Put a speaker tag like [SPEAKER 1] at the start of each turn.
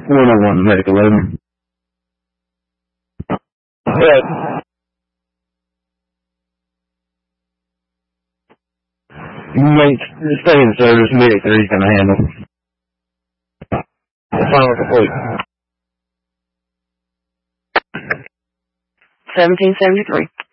[SPEAKER 1] 101 Medical 11. Yeah. You might stay in service, Medic 3 is going to handle. Final complete.
[SPEAKER 2] 1773.